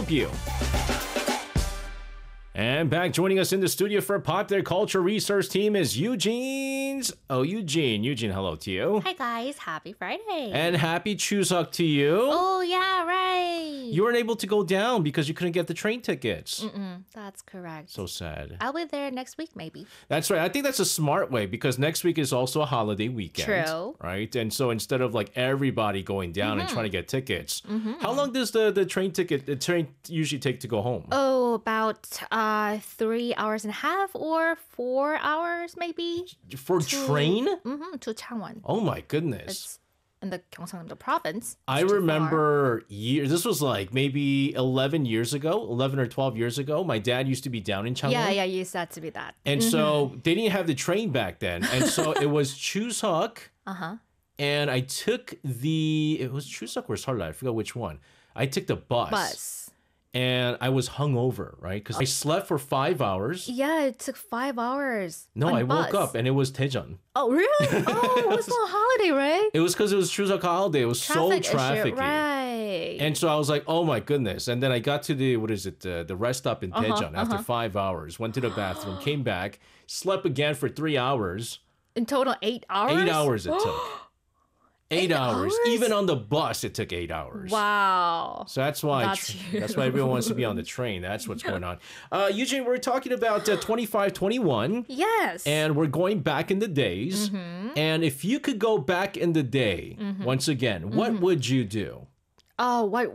help you? And back joining us in the studio for Popular Culture Research Team is Eugene's. Oh, Eugene. Eugene, hello to you. Hi guys, happy Friday. And happy Chuseok to you. Oh yeah, right. You weren't able to go down because you couldn't get the train tickets. That's correct. So sad. I'll be there next week maybe. That's right. I think that's a smart way because next week is also a holiday weekend. True. Right? And so instead of like everybody going down and trying to get tickets, how long does the train usually take to go home? Oh, about 3 hours and a half or 4 hours maybe. For train? To Changwon. Oh my goodness. It's in the Gyeongsang province. It's I too far. remember years, this was like maybe 11 years ago, 11 or 12 years ago. My dad used to be down in Changwon. Yeah, you said to be that. And so they didn't have the train back then. And so it was Chuseok. And I took it was Chuseok or Seollal, I forgot which one. I took the bus. And I was hungover, right? Because I slept for 5 hours. Yeah, it took 5 hours. No, on I bus. woke up and it was Daejeon. Oh, really? Oh, it was a holiday, right? It was because it was Chuseok holiday. It was so Issue, trafficy. right. And so I was like, oh my goodness. And then I got to the rest stop in Daejeon after 5 hours, went to the bathroom, came back, slept again for 3 hours. In total, 8 hours? 8 hours it took. 8 hours. hours? Even on the bus, it took 8 hours. Wow. So that's why That's why everyone wants to be on the train. That's what's going on. Eugene, we're talking about 2521. Yes. And we're going back in the days. And if you could go back in the day once again, what would you do? Oh, what?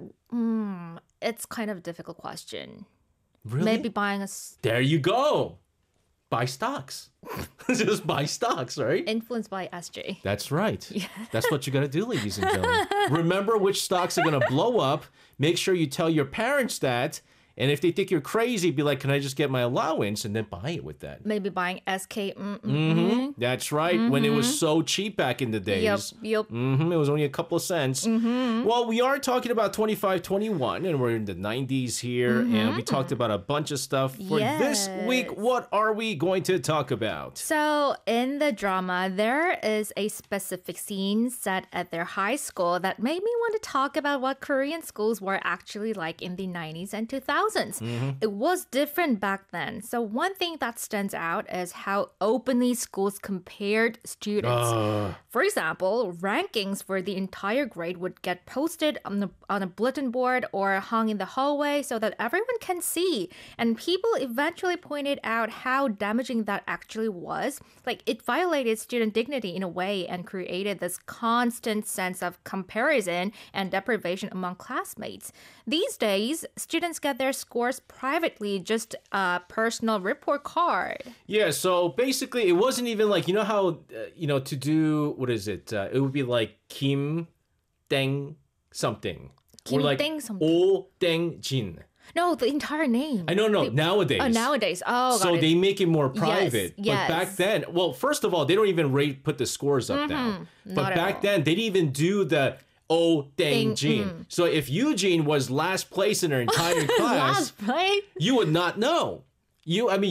It's kind of a difficult question. Really? Maybe buying There you go. Buy stocks. Just buy stocks, right? influenced by SJ. That's right. That's what you got to do, ladies and gentlemen. Remember which stocks are going to blow up. Make sure you tell your parents that. And if they think you're crazy, be like, can I just get my allowance and then buy it with that? Maybe buying SK. That's right. When it was so cheap back in the days. Yep. It was only a couple of cents. Well, we are talking about 2521 and we're in the 90s here. And we talked about a bunch of stuff. For this week, what are we going to talk about? So, in the drama, there is a specific scene set at their high school that made me want to talk about what Korean schools were actually like in the 90s and 2000s. It was different back then. So, one thing that stands out is how openly schools compared students. For example, rankings for the entire grade would get posted on a bulletin board or hung in the hallway so that everyone can see. And people eventually pointed out how damaging that actually was. Like, it violated student dignity in a way and created this constant sense of comparison and deprivation among classmates. These days, students get their scores privately, just a personal report card. Yeah, so basically, it wasn't even like, you know how, to do, what is it? It would be like Kim Deng something. Kim or like Deng something. Oh Deng Jin. No, the entire name. I don't know, nowadays. Oh, nowadays. Oh, so got it. they make it more private. Yes. But back then, well, first of all, they don't even put the scores up now. But Not at back all. then, they didn't even do the Oh Deng Jin. So if Eugene was last place in her entire class, Last, right? you would not know. You would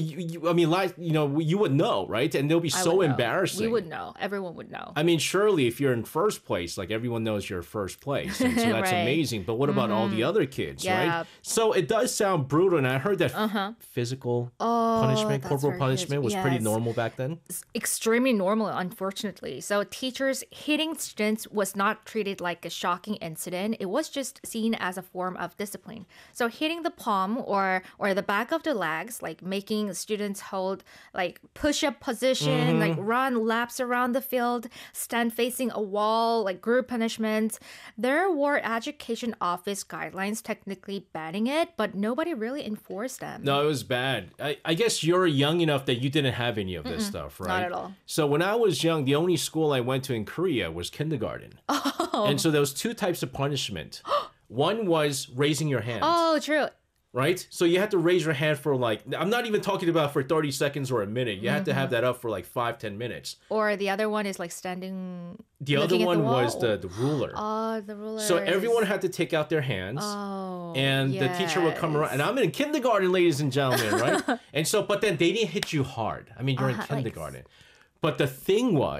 know, right? And they'll be I so would know. embarrassing. We would know. Everyone would know. I mean, surely if you're in first place, like everyone knows you're first place. And so that's Right. amazing. But what about all the other kids, Yeah. right? So it does sound brutal. And I heard that physical punishment, that's corporal very punishment was pretty yes. normal back then. Extremely normal, unfortunately. So teachers hitting students was not treated like a shocking incident. It was just seen as a form of discipline. So hitting the palm or the back of the legs, like making students hold like push-up position, like run laps around the field, stand facing a wall, like group punishments. There were education office guidelines technically banning it, but nobody really enforced them. No, it was bad. I guess you're young enough that you didn't have any of this stuff, right? Not at all. So when I was young, the only school I went to in Korea was kindergarten. Oh. And so there was two types of punishment. One was raising your hand. Oh, true. Right? So you had to raise your hand for like, I'm not even talking about for 30 seconds or a minute. You had to have that up for like 5-10 minutes. Or the other one is like standing. The other looking at one the wall. was the ruler. Oh, the ruler. So everyone had to take out their hands. Oh, And the teacher would come around. And I'm in kindergarten, ladies and gentlemen, right? And so, but then they didn't hit you hard. I mean, you're in like- kindergarten. But the thing